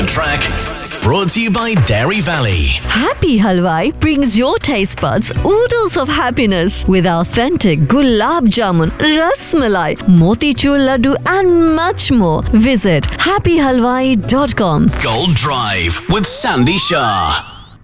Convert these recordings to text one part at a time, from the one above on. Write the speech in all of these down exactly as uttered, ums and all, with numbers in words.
Track, brought to you by Dairy Valley. Happy Halwai brings your taste buds oodles of happiness with authentic gulab jamun, ras malai, motichur laddu and much more. Visit happy halwai dot com. Gold Drive with Sandy Shah.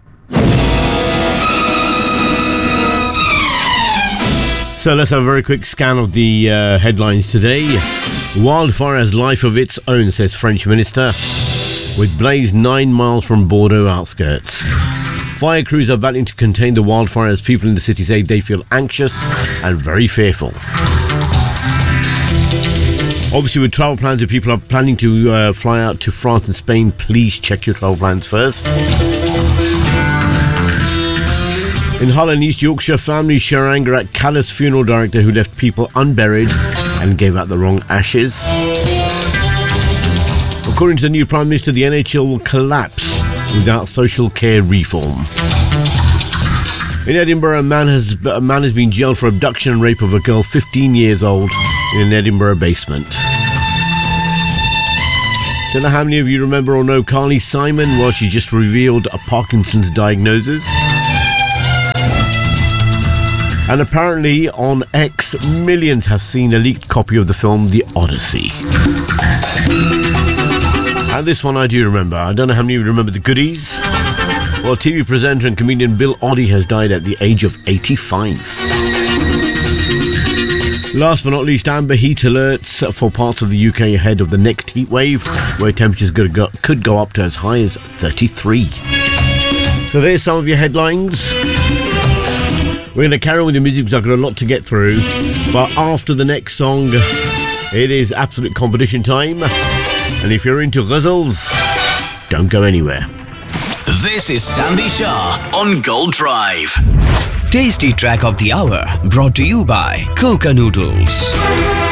So let's have a very quick scan of the uh, headlines today. Wildfire has life of its own, says French minister, with blaze nine miles from Bordeaux outskirts. Fire crews are battling to contain the wildfire as people in the city say they feel anxious and very fearful. Obviously, with travel plans, if people are planning to uh, fly out to France and Spain, please check your travel plans first. In Hull and East Yorkshire, families share anger at callous funeral director who left people unburied and gave out the wrong ashes. According to the new Prime Minister, the N H L will collapse without social care reform. In Edinburgh, a man has a man has been jailed for abduction and rape of a girl fifteen years old in an Edinburgh basement. Don't know how many of you remember or know Carly Simon? Well, she just revealed a Parkinson's diagnosis. And apparently on X, millions have seen a leaked copy of the film The Odyssey. And this one I do remember. I don't know how many of you remember The Goodies. Well, T V presenter and comedian Bill Oddie has died at the age of eighty-five. Last but not least, amber heat alerts for parts of the U K ahead of the next heat wave, where temperatures could go, could go up to as high as thirty-three. So there's some of your headlines. We're going to carry on with the music because I've got a lot to get through. But after the next song, it is absolute competition time. And if you're into ghazals, don't go anywhere. This is Sandy Shah on Gold Drive. Tasty Track of the Hour, brought to you by Coca Noodles.